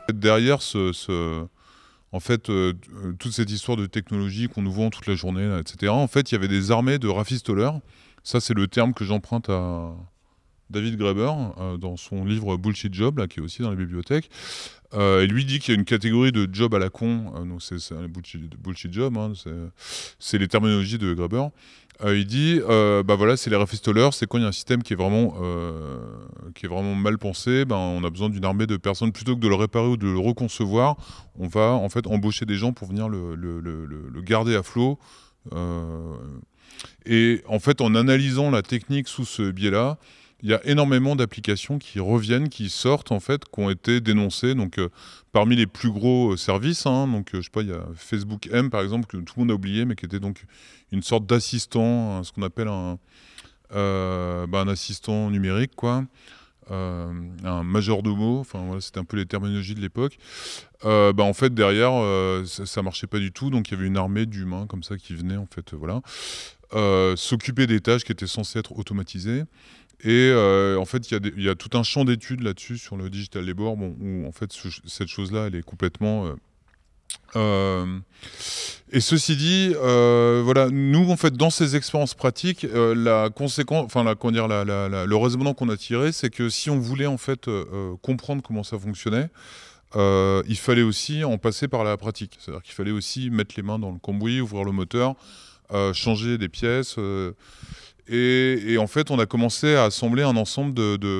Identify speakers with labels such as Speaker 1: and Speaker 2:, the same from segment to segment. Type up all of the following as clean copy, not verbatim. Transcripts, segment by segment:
Speaker 1: Derrière en fait, toute cette histoire de technologie qu'on nous vend toute la journée, là, etc., en fait, il y avait des armées de rafistoleurs. Ça, c'est le terme que j'emprunte à David Graeber dans son livre Bullshit Job, là, qui est aussi dans les bibliothèques. Et lui dit qu'il y a une catégorie de job à la con, donc c'est un bullshit job, hein, c'est les terminologies de Graeber. Il dit, bah voilà, c'est les rafistoleurs, c'est quand il y a un système qui est vraiment mal pensé, ben on a besoin d'une armée de personnes plutôt que de le réparer ou de le reconcevoir. On va en fait embaucher des gens pour venir le garder à flot. Et en fait, en analysant la technique sous ce biais-là, il y a énormément d'applications qui reviennent, qui sortent en fait, qui ont été dénoncées. Donc, parmi les plus gros services, hein, donc je sais pas, il y a Facebook M par exemple que tout le monde a oublié, mais qui était donc une sorte d'assistant, ce qu'on appelle un assistant numérique, quoi. Un majordomo, enfin voilà, c'était un peu les terminologies de l'époque. En fait derrière, ça marchait pas du tout, donc il y avait une armée d'humains comme ça qui venaient en fait, voilà, s'occuper des tâches qui étaient censées être automatisées. Et en fait, il y a tout un champ d'études là-dessus sur le digital labor, bon, où en fait cette chose-là, elle est complètement. Et ceci dit, voilà, nous en fait dans ces expériences pratiques, la conséquence, enfin comment dire, le raisonnement qu'on a tiré, c'est que si on voulait en fait comprendre comment ça fonctionnait, il fallait aussi en passer par la pratique. C'est-à-dire qu'il fallait aussi mettre les mains dans le cambouis, ouvrir le moteur, changer des pièces. Et en fait, on a commencé à assembler un ensemble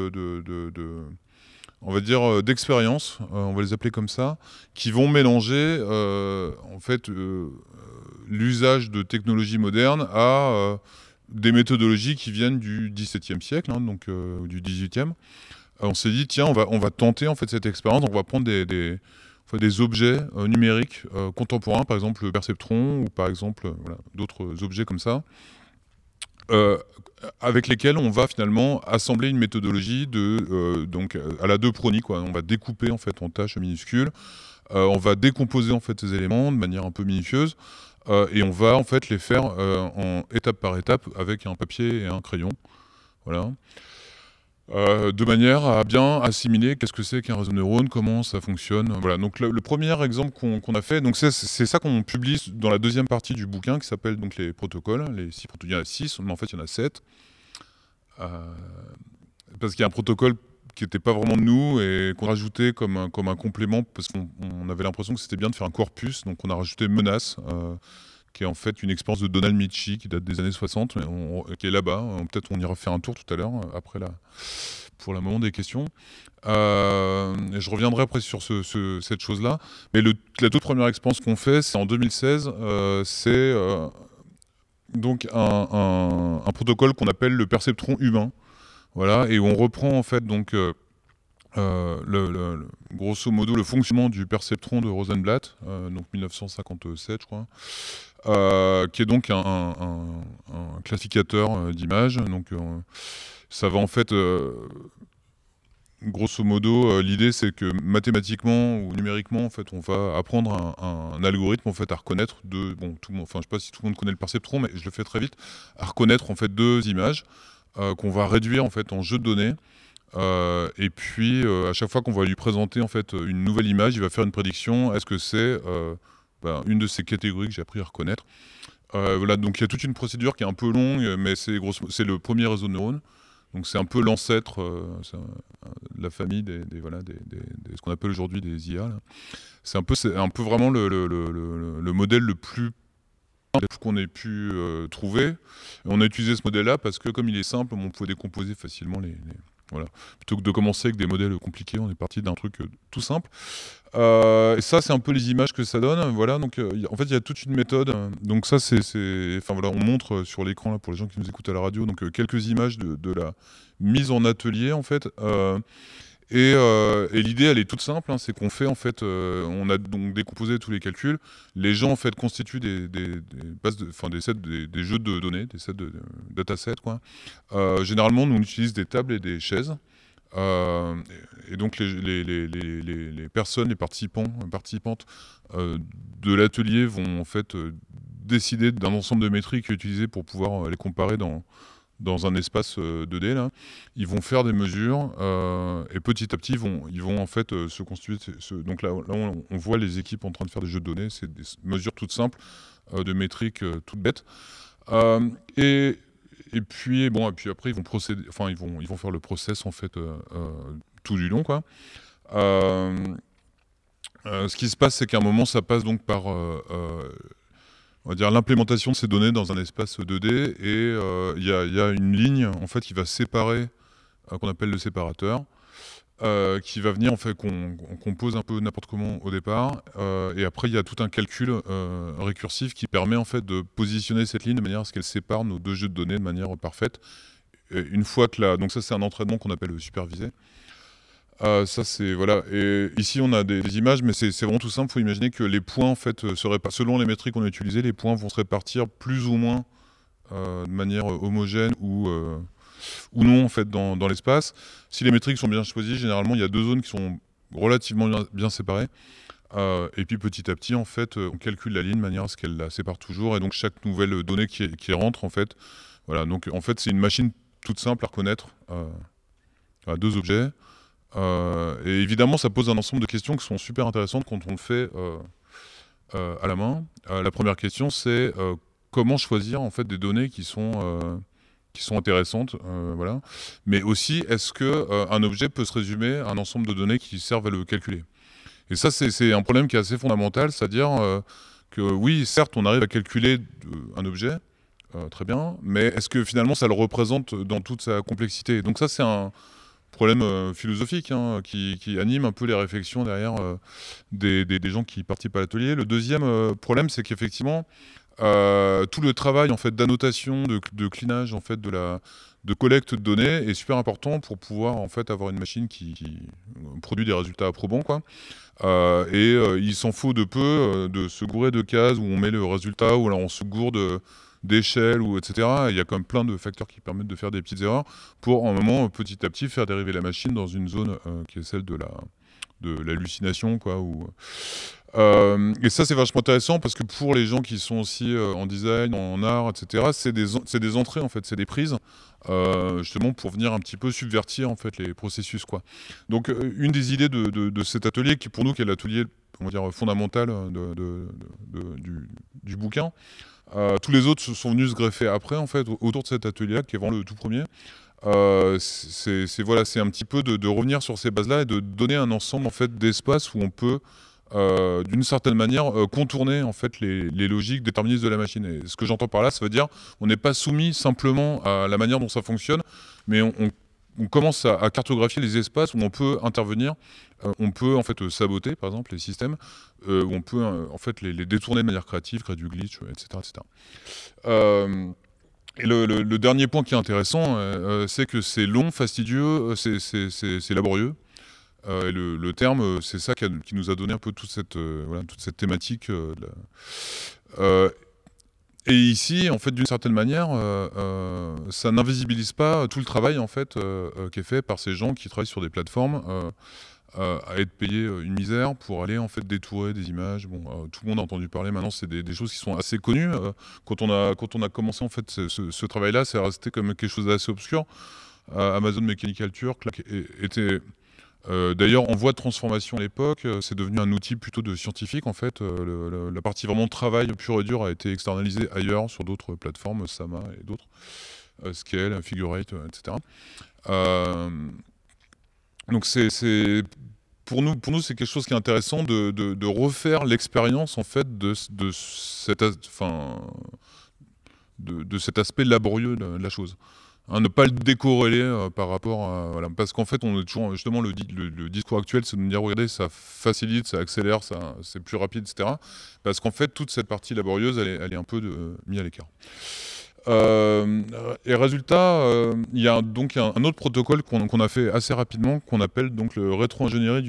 Speaker 1: on va dire, d'expériences, on va les appeler comme ça, qui vont mélanger en fait l'usage de technologies modernes à des méthodologies qui viennent du XVIIe siècle, hein, donc du XVIIIe. On s'est dit tiens, on va tenter en fait cette expérience. On va prendre des objets numériques contemporains, par exemple le perceptron ou par exemple voilà, d'autres objets comme ça. Euh, avec lesquels on va finalement assembler une méthodologie donc à la 2 prony, quoi. On va découper en fait en tâches minuscules, on va décomposer en fait ces éléments de manière un peu minutieuse, et on va en fait les faire en étape par étape avec un papier et un crayon, voilà. De manière à bien assimiler qu'est-ce que c'est qu'un réseau de neurones, comment ça fonctionne. Voilà, donc le premier exemple qu'on a fait, donc c'est ça qu'on publie dans la deuxième partie du bouquin qui s'appelle donc les protocoles. Il y en a 6, mais en fait il y en a 7. Parce qu'il y a un protocole qui n'était pas vraiment de nous et qu'on rajoutait comme un complément parce qu'on avait l'impression que c'était bien de faire un corpus. Donc on a rajouté Menace, qui est en fait une expérience de Donald Michie qui date des années 60, mais qui est là-bas. Peut-être on ira faire un tour tout à l'heure, après pour le moment des questions. Et je reviendrai après sur cette chose-là. Mais la toute première expérience qu'on fait, c'est en 2016. C'est donc un protocole qu'on appelle le perceptron humain. Voilà, et où on reprend en fait donc grosso modo le fonctionnement du perceptron de Rosenblatt, donc 1957 je crois, qui est donc un classificateur d'images. Donc ça va en fait grosso modo, l'idée c'est que mathématiquement ou numériquement en fait on va apprendre un algorithme en fait à reconnaître je sais pas si tout le monde connaît le perceptron, mais je le fais très vite, à reconnaître en fait 2 images qu'on va réduire en fait en jeu de données. Et puis à chaque fois qu'on va lui présenter en fait une nouvelle image, il va faire une prédiction. Est-ce que c'est une de ces catégories que j'ai appris à reconnaître. Voilà, donc il y a toute une procédure qui est un peu longue, mais c'est le premier réseau de neurones. Donc c'est un peu l'ancêtre de la famille ce qu'on appelle aujourd'hui des IA. Là. C'est un peu vraiment le modèle le plus qu'on ait pu trouver. Et on a utilisé ce modèle-là parce que comme il est simple, on pouvait décomposer facilement voilà. Plutôt que de commencer avec des modèles compliqués, on est parti d'un truc tout simple. Et ça, c'est un peu les images que ça donne. Voilà, donc en fait, il y a toute une méthode. Donc ça, enfin voilà, on montre sur l'écran là pour les gens qui nous écoutent à la radio. Donc quelques images de la mise en atelier en fait. Et l'idée, elle est toute simple, hein, c'est qu'on fait en fait, on a donc décomposé tous les calculs. Les gens en fait constituent des bases, des sets, des jeux de données, des sets de datasets quoi. Généralement, nous on utilise des tables et des chaises. Et donc les personnes, les participantes de l'atelier vont en fait décider d'un ensemble de métriques utilisées pour pouvoir les comparer dans dans un espace 2D là, ils vont faire des mesures et petit à petit ils vont en fait se constituer. Donc là on voit les équipes en train de faire des jeux de données, c'est des mesures toutes simples de métriques toutes bêtes. Euh, et, et puis bon, et puis après ils vont procéder, enfin ils vont faire le process en fait tout du long quoi. Euh, ce qui se passe, c'est qu'à un moment, ça passe donc par on va dire l'implémentation de ces données dans un espace 2D et il y a une ligne en fait qui va séparer, qu'on appelle le séparateur, qui va venir en fait qu'on pose un peu n'importe comment au départ, et après il y a tout un calcul récursif qui permet en fait de positionner cette ligne de manière à ce qu'elle sépare nos deux jeux de données de manière parfaite. Et une fois que donc ça c'est un entraînement qu'on appelle supervisé. Ça c'est voilà. Et ici on a des images, mais c'est vraiment tout simple. Il faut imaginer que les points en fait selon les métriques qu'on a utilisées, les points vont se répartir plus ou moins de manière homogène ou non en fait dans l'espace. Si les métriques sont bien choisies, généralement il y a deux zones qui sont relativement bien séparées. Et puis petit à petit en fait on calcule la ligne de manière à ce qu'elle la sépare toujours. Et donc chaque nouvelle donnée qui rentre en fait, voilà. Donc en fait c'est une machine toute simple à reconnaître à deux objets. Et évidemment, ça pose un ensemble de questions qui sont super intéressantes quand on le fait à la main. La première question, c'est comment choisir en fait des données qui sont intéressantes, voilà. Mais aussi, est-ce que un objet peut se résumer à un ensemble de données qui servent à le calculer? Et ça, c'est un problème qui est assez fondamental, c'est-à-dire que oui, certes, on arrive à calculer un objet, très bien, mais est-ce que finalement ça le représente dans toute sa complexité? Donc ça, c'est un problème philosophique hein, qui anime un peu les réflexions derrière des gens qui participent à l'atelier. Le deuxième problème, c'est qu'effectivement, tout le travail en fait d'annotation, de clinage en fait de collecte de données est super important pour pouvoir en fait avoir une machine qui produit des résultats probants quoi. Il s'en faut de peu de se gourer de cases où on met le résultat ou alors on se gourde d'échelle ou etc. Il y a quand même plein de facteurs qui permettent de faire des petites erreurs pour un moment petit à petit faire dériver la machine dans une zone qui est celle de l'hallucination quoi. Et ça c'est vachement intéressant parce que pour les gens qui sont aussi en design, en art, etc. C'est des entrées en fait, c'est des prises justement pour venir un petit peu subvertir en fait les processus quoi. Donc une des idées de cet atelier qui pour nous qui est l'atelier on va dire fondamental du bouquin. Tous les autres sont venus se greffer après en fait autour de cet atelier-là qui est vraiment le tout premier. Voilà, c'est un petit peu de revenir sur ces bases-là et de donner un ensemble en fait d'espaces où on peut d'une certaine manière contourner en fait les logiques déterministes de la machine. Et ce que j'entends par là, ça veut dire on n'est pas soumis simplement à la manière dont ça fonctionne, mais on commence à cartographier les espaces où on peut intervenir. On peut en fait saboter par exemple les systèmes, où on peut en fait les détourner de manière créative, créer du glitch, etc. etc. Et le dernier point qui est intéressant, c'est que c'est long, fastidieux, c'est laborieux. Et le terme, c'est ça qui nous a donné un peu toute cette thématique. Et ici, en fait, d'une certaine manière, ça n'invisibilise pas tout le travail en fait qui est fait par ces gens qui travaillent sur des plateformes à être payés une misère pour aller en fait détourer des images. Bon, tout le monde a entendu parler. Maintenant, c'est des choses qui sont assez connues. Quand on a commencé en fait ce travail-là, c'est resté comme quelque chose d'assez obscur. Amazon Mechanical Turk était d'ailleurs en voie de transformation à l'époque. C'est devenu un outil plutôt de scientifique en fait. La partie vraiment travail pur et dur a été externalisée ailleurs sur d'autres plateformes, Sama et d'autres, Scale, Figure8, etc. Donc pour nous c'est quelque chose qui est intéressant de refaire l'expérience en fait de cet aspect laborieux de la chose. Hein, ne pas le décorréler par rapport à voilà, parce qu'en fait on est toujours justement le discours actuel c'est de nous dire regardez ça facilite, ça accélère, c'est plus rapide, etc. Parce qu'en fait toute cette partie laborieuse elle est un peu mise à l'écart. Et résultat, il y a donc un autre protocole qu'on a fait assez rapidement, qu'on appelle donc le rétro-ingénierie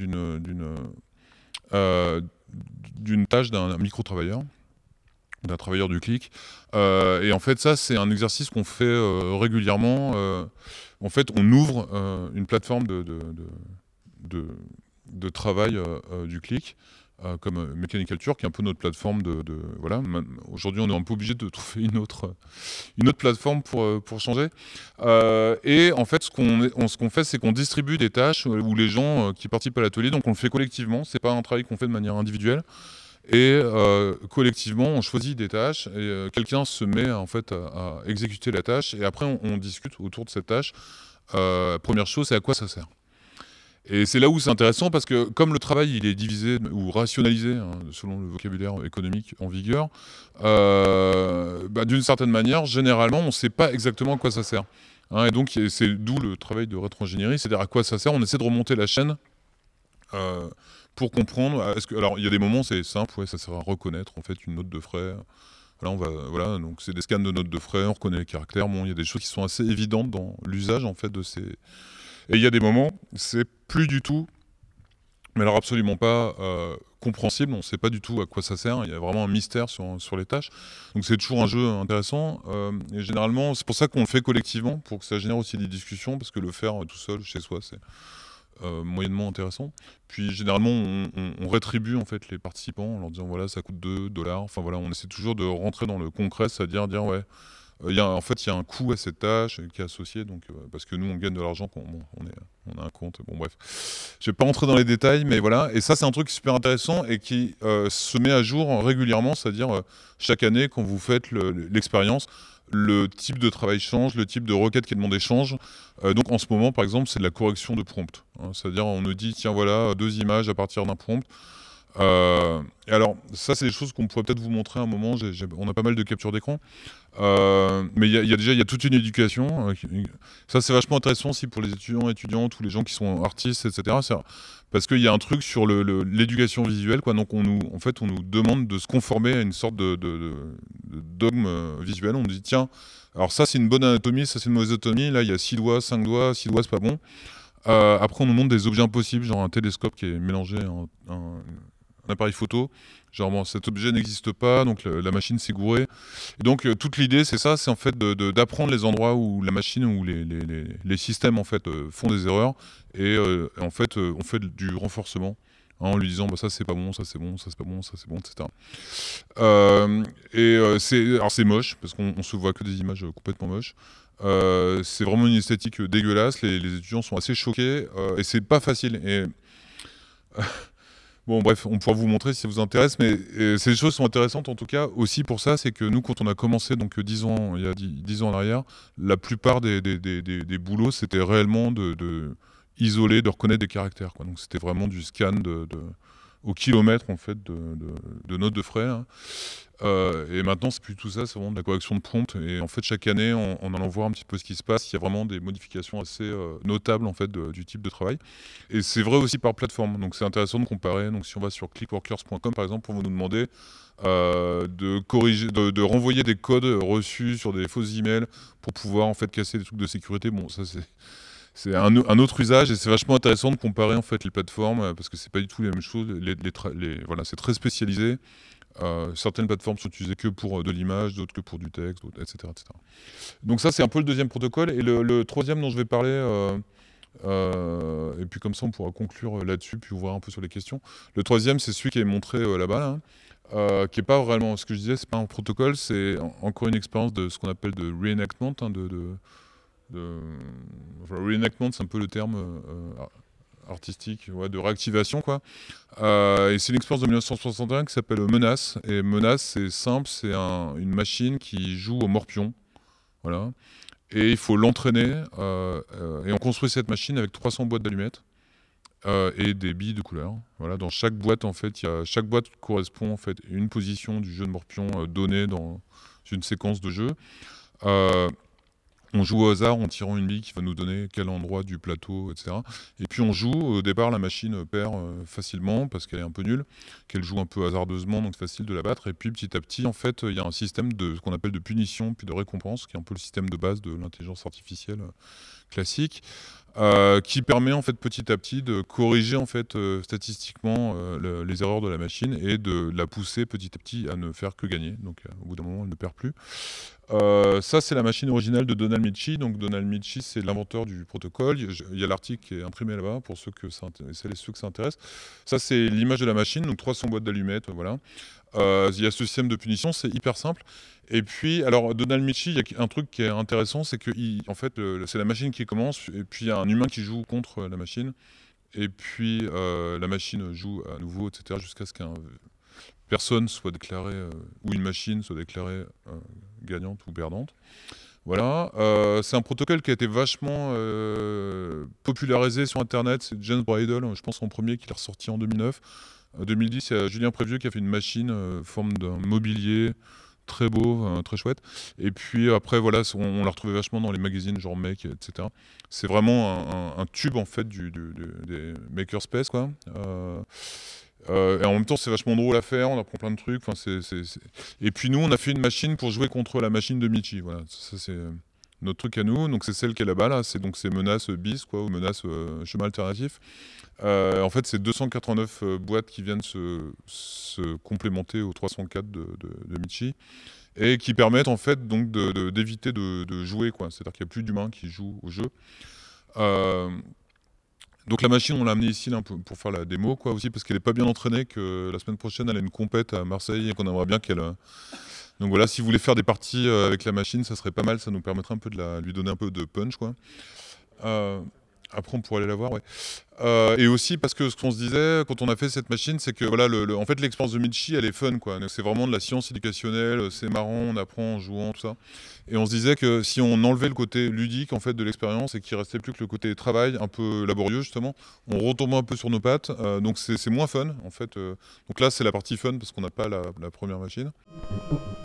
Speaker 1: d'une tâche d'un micro-travailleur, d'un travailleur du clic. Et en fait, ça, c'est un exercice qu'on fait régulièrement. En fait, on ouvre une plateforme de travail du clic. comme Mechanical Turk, qui est un peu notre plateforme voilà. Aujourd'hui, on est un peu obligé de trouver une autre plateforme pour changer. Et en fait, ce qu'on fait, c'est qu'on distribue des tâches où les gens qui participent à l'atelier, donc on le fait collectivement, c'est pas un travail qu'on fait de manière individuelle. Et collectivement, on choisit des tâches et quelqu'un se met en fait à exécuter la tâche et après on discute autour de cette tâche. Première chose, c'est à quoi ça sert. Et c'est là où c'est intéressant parce que comme le travail il est divisé ou rationalisé selon le vocabulaire économique en vigueur, d'une certaine manière, généralement, on ne sait pas exactement à quoi ça sert. Et donc c'est d'où le travail de rétro-ingénierie, c'est-à-dire à quoi ça sert. On essaie de remonter la chaîne pour comprendre. Alors il y a des moments c'est simple, ouais, ça sert à reconnaître en fait une note de frais. Voilà, donc c'est des scans de notes de frais, on reconnaît les caractères. Bon, il y a des choses qui sont assez évidentes dans l'usage en fait de ces. Et il y a des moments, c'est plus du tout, mais alors absolument pas compréhensible. On ne sait pas du tout à quoi ça sert. Il y a vraiment un mystère sur les tâches. Donc c'est toujours un jeu intéressant. Et généralement, c'est pour ça qu'on le fait collectivement, pour que ça génère aussi des discussions, parce que le faire tout seul chez soi, c'est moyennement intéressant. Puis généralement, on rétribue en fait les participants en leur disant voilà, ça coûte 2 dollars. Enfin voilà, on essaie toujours de rentrer dans le concret, c'est-à-dire dire ouais. En fait, il y a un coût à cette tâche qui est associé, donc, parce que nous, on gagne de l'argent quand on a un compte. Bon, bref. Je ne vais pas rentrer dans les détails, mais voilà. Et ça, c'est un truc super intéressant et qui se met à jour régulièrement, c'est-à-dire chaque année, quand vous faites l'expérience, le type de travail change, le type de requête qui est demandé change. Donc, en ce moment, par exemple, c'est de la correction de prompt. C'est-à-dire, on nous dit, tiens, voilà, 2 images à partir d'un prompt. Et alors, ça, c'est des choses qu'on pourrait peut-être vous montrer à un moment. On a pas mal de captures d'écran. Mais il y a toute une éducation. Ça, c'est vachement intéressant aussi pour les étudiants, tous les gens qui sont artistes, etc. Parce qu'il y a un truc sur l'éducation visuelle, quoi. Donc, on nous demande de se conformer à une sorte de dogme visuel. On nous dit, tiens, alors ça, c'est une bonne anatomie, ça, c'est une mauvaise anatomie. Là, il y a 6 doigts, 5 doigts, 6 doigts, c'est pas bon. Après, on nous montre des objets impossibles, genre un télescope qui est mélangé à un appareil photo. Genre, bon, cet objet n'existe pas, donc la machine s'est gourée. Et donc, toute l'idée, c'est ça, c'est en fait d'apprendre les endroits où la machine ou les systèmes en fait font des erreurs. Et en fait, on fait du renforcement en lui disant, bah, ça c'est pas bon, ça c'est bon, ça c'est pas bon, ça c'est bon, etc. Alors c'est moche, parce qu'on se voit que des images complètement moches. C'est vraiment une esthétique dégueulasse, les étudiants sont assez choqués, et c'est pas facile. Et bon, bref, on pourra vous montrer si ça vous intéresse, mais ces choses sont intéressantes en tout cas aussi pour ça, c'est que nous, quand on a commencé, donc il y a 10 ans en arrière, la plupart des boulots, c'était réellement de isoler, de reconnaître des caractères, quoi. Donc c'était vraiment du scan au kilomètre en fait de notes de frais. Et maintenant, c'est plus tout ça, c'est vraiment de la correction de prompt. Et en fait, chaque année, en allant voir un petit peu ce qui se passe, il y a vraiment des modifications assez notables en fait du type de travail. Et c'est vrai aussi par plateforme. Donc c'est intéressant de comparer. Donc si on va sur clickworkers.com par exemple, pour vous nous demander de corriger, de renvoyer des codes reçus sur des faux emails pour pouvoir en fait casser des trucs de sécurité. Bon, ça c'est un autre usage et c'est vachement intéressant de comparer en fait les plateformes parce que c'est pas du tout les mêmes choses. Voilà, c'est très spécialisé. Certaines plateformes sont utilisées que pour de l'image, d'autres que pour du texte, etc., etc. Donc ça, c'est un peu le deuxième protocole. Et le troisième dont je vais parler, et puis comme ça, on pourra conclure là-dessus, puis ouvrir un peu sur les questions. Le troisième, c'est celui qui est montré là-bas, là, qui n'est pas vraiment, ce que je disais, c'est pas un protocole, c'est encore une expérience de ce qu'on appelle de reenactment. Reenactment, c'est un peu le terme artistique, ouais, de réactivation, quoi. Et c'est une expérience de 1961 qui s'appelle Menace. Et Menace, c'est simple, c'est une machine qui joue au morpion. Voilà. Et il faut l'entraîner. Et on construit cette machine avec 300 boîtes d'allumettes et des billes de couleur. Voilà. Dans chaque boîte, en fait, chaque boîte correspond en fait à une position du jeu de morpion donnée dans une séquence de jeu. On joue au hasard en tirant une bille qui va nous donner quel endroit du plateau, etc. Et puis on joue, au départ la machine perd facilement parce qu'elle est un peu nulle, qu'elle joue un peu hasardeusement, donc c'est facile de la battre. Et puis petit à petit, en fait, il y a un système de ce qu'on appelle de punition puis de récompense, qui est un peu le système de base de l'intelligence artificielle classique. qui permet en fait petit à petit de corriger en fait statistiquement les erreurs de la machine et de la pousser petit à petit à ne faire que gagner. Donc au bout d'un moment, elle ne perd plus. Ça, c'est la machine originale de Donald Michie. Donc Donald Michie, c'est l'inventeur du protocole. Il y a l'article qui est imprimé là-bas pour celles et ceux que ça intéresse. Ça, c'est l'image de la machine, donc 300 boîtes d'allumettes, voilà. Il y a ce système de punition, c'est hyper simple. Et puis, alors, Donald Michie, il y a un truc qui est intéressant, c'est que en fait, c'est la machine qui commence, et puis il y a un humain qui joue contre la machine. Et puis, la machine joue à nouveau, etc., jusqu'à ce qu'un personne soit déclarée, ou une machine soit déclarée gagnante ou perdante. Voilà, c'est un protocole qui a été vachement popularisé sur Internet. C'est James Bridle, je pense en premier, qui l'a ressorti en 2009. 2010, il y a Julien Prévieux qui a fait une machine forme d'un mobilier très beau, très chouette. Et puis après, voilà, on l'a retrouvé vachement dans les magazines genre Make, etc. C'est vraiment un tube en fait des makerspace, quoi. Et en même temps, c'est vachement drôle à faire, on apprend plein de trucs. Enfin, Et puis nous, on a fait une machine pour jouer contre la machine de Michi. Voilà, ça c'est notre truc à nous. Donc c'est celle qui est là-bas, là. C'est donc ces menaces bis, quoi, ou menaces chemin alternatif. En fait, c'est 289 boîtes qui viennent se complémenter aux 304 de Michi et qui permettent en fait donc d'éviter de jouer, quoi. C'est-à-dire qu'il n'y a plus d'humains qui jouent au jeu. Donc la machine, on l'a amenée ici là, pour faire la démo, quoi, aussi, parce qu'elle n'est pas bien entraînée, que la semaine prochaine, elle a une compète à Marseille et qu'on aimerait bien qu'elle... Donc voilà, si vous voulez faire des parties avec la machine, ça serait pas mal, ça nous permettrait un peu de lui donner un peu de punch, quoi. Après, on pourrait aller la voir, ouais. Et aussi parce que ce qu'on se disait quand on a fait cette machine, c'est que voilà, en fait, l'expérience de Michi, elle est fun, quoi. Donc, c'est vraiment de la science éducationnelle, c'est marrant, on apprend en jouant, tout ça. Et on se disait que si on enlevait le côté ludique en fait de l'expérience et qu'il restait plus que le côté travail, un peu laborieux justement, on retombait un peu sur nos pattes. Donc c'est moins fun en fait. Donc là, c'est la partie fun parce qu'on n'a pas la première machine.